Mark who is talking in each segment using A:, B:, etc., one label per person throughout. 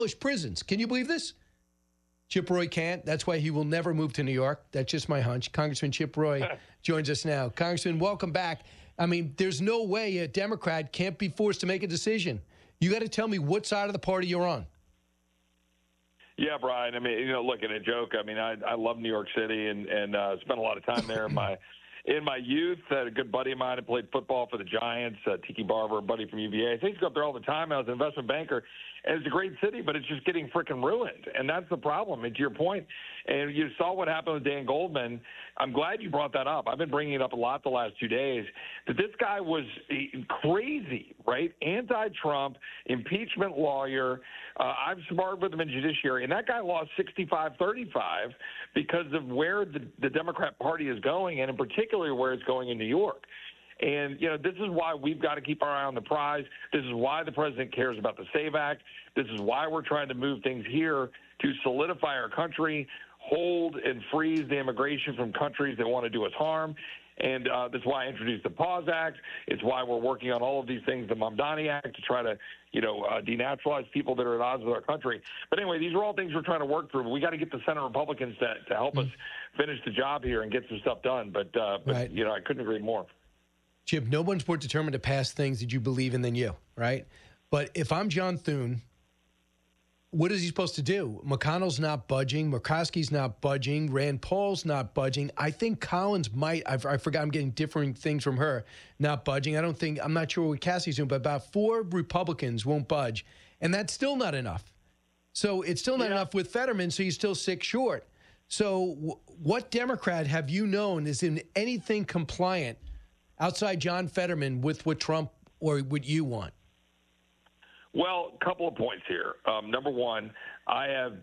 A: prisons. Can you believe this? Chip Roy can't. That's why he will never move to New York. That's just my hunch. Congressman Chip Roy joins us now. Congressman, welcome back. I mean, there's no way a Democrat can't be forced to make a decision. You got to tell me what side of the party you're on.
B: Yeah, Brian. I mean, look, in a joke, I mean, I love New York City and spent a lot of time there in my youth. Had a good buddy of mine who played football for the Giants, Tiki Barber, a buddy from UVA. I used to go up there all the time. I was an investment banker. And it's a great city, but it's just getting freaking ruined. And that's the problem. And to your point, and you saw what happened with Dan Goldman. I'm glad you brought that up. I've been bringing it up a lot the last 2 days, that this guy was crazy, right? Anti-Trump, impeachment lawyer. I've sparred with him in judiciary, and that guy lost 65-35 because of where the Democrat Party is going, and in particular where it's going in New York. And, this is why we've got to keep our eye on the prize. This is why the president cares about the SAVE Act. This is why we're trying to move things here to solidify our country, hold and freeze the immigration from countries that want to do us harm. And that's why I introduced the PAUSE Act. It's why we're working on all of these things, the Mamdani Act, to try to, denaturalize people that are at odds with our country. But anyway, these are all things we're trying to work through. But we got to get the Senate Republicans to help us finish the job here and get some stuff done. But
A: right.
B: I couldn't agree more.
A: Chip, no one's more determined to pass things that you believe in than you, right? But if I'm John Thune, what is he supposed to do? McConnell's not budging. Murkowski's not budging. Rand Paul's not budging. I think Collins might. I forgot. I'm getting differing things from her. Not budging. I'm not sure what Cassie's doing, but about 4 Republicans won't budge. And that's still not enough. So it's still not enough with Fetterman, so he's still 6 short. So what Democrat have you known is in anything compliant outside John Fetterman with what Trump or what you want?
B: Well, a couple of points here. Number one, I've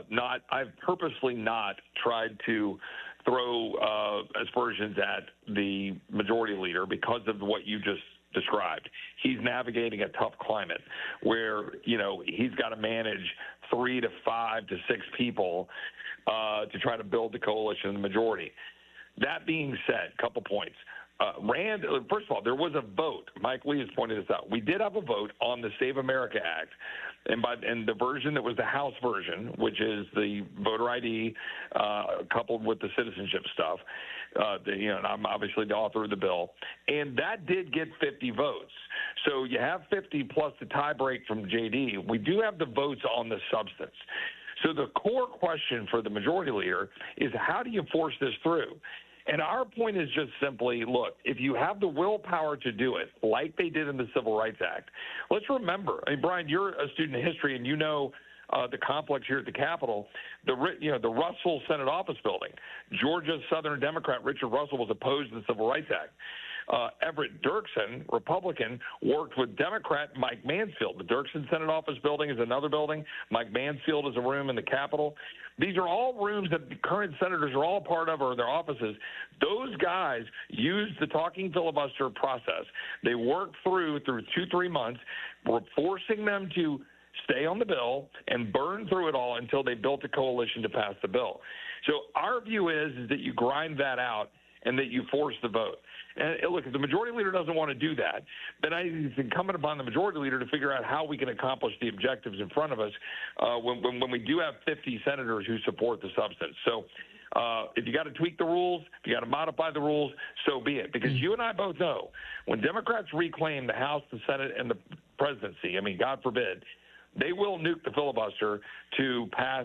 B: purposely not tried to throw aspersions at the majority leader because of what you just described. He's navigating a tough climate where, he's got to manage 3 to 5 to 6 people to try to build the coalition in the majority. That being said, a couple points. Rand, first of all, there was a vote. Mike Lee has pointed this out. We did have a vote on the Save America Act, and the version that was the House version, which is the voter ID coupled with the citizenship stuff. And I'm obviously the author of the bill, and that did get 50 votes. So you have 50 plus the tie break from JD. We do have the votes on the substance. So the core question for the majority leader is, how do you force this through? And our point is just simply, look, if you have the willpower to do it, like they did in the Civil Rights Act, let's remember, Brian, you're a student of history, and the complex here at the Capitol, the Russell Senate Office Building. Georgia's Southern Democrat Richard Russell was opposed to the Civil Rights Act. Everett Dirksen, Republican, worked with Democrat Mike Mansfield. The Dirksen Senate Office Building is another building. Mike Mansfield is a room in the Capitol. These are all rooms that the current senators are all part of, or their offices. Those guys used the talking filibuster process. They worked through 2-3 months. We're forcing them to stay on the bill and burn through it all until they built a coalition to pass the bill. So our view is that you grind that out and that you force the vote. And look, if the majority leader doesn't want to do that, then it's incumbent upon the majority leader to figure out how we can accomplish the objectives in front of us when we do have 50 senators who support the substance. So if you got to tweak the rules, if you got to modify the rules, so be it. Because you and I both know when Democrats reclaim the House, the Senate, and the presidency, God forbid, they will nuke the filibuster to pass,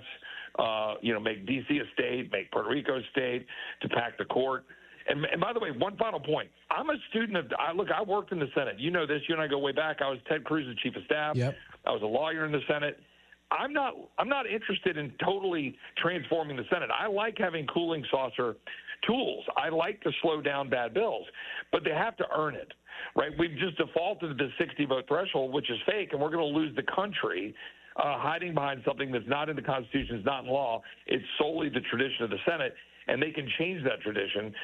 B: make D.C. a state, make Puerto Rico a state, to pack the court. And by the way, one final point. I'm a student of I worked in the Senate. You know this. You and I go way back. I was Ted Cruz's chief of staff.
A: Yep.
B: I was a lawyer in the Senate. I'm not interested in totally transforming the Senate. I like having cooling saucer tools. I like to slow down bad bills, but they have to earn it, right? We've just defaulted to the 60-vote threshold, which is fake, and we're going to lose the country hiding behind something that's not in the Constitution, is not in law. It's solely the tradition of the Senate. And they can change that tradition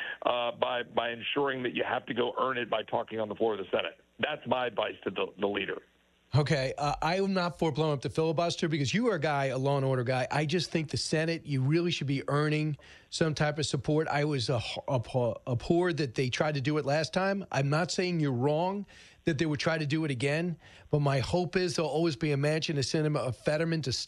B: by ensuring that you have to go earn it by talking on the floor of the Senate. That's my advice to the leader.
A: Okay, I am not for blowing up the filibuster because you are a law and order guy. I just think the Senate, you really should be earning some type of support. I was abhorred that they tried to do it last time. I'm not saying you're wrong that they would try to do it again, but my hope is there'll always be a mansion, a cinema of Fetterman to